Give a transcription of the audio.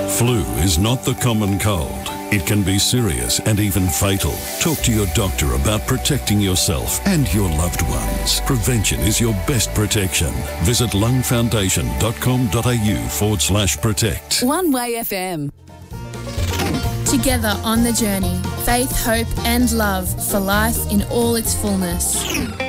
Flu is not the common cold. It can be serious and even fatal. Talk to your doctor about protecting yourself and your loved ones. Prevention is your best protection. Visit lungfoundation.com.au/protect. One Way FM. Together on the journey, faith, hope and love for life in all its fullness.